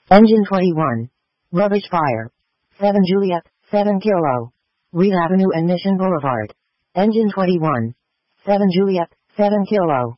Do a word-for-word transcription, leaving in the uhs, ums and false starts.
Engine twenty-one. Rubbish fire. seven Juliet, seven Kilo. Reed Avenue and Mission Boulevard. Engine twenty-one. seven Juliet, seven Kilo.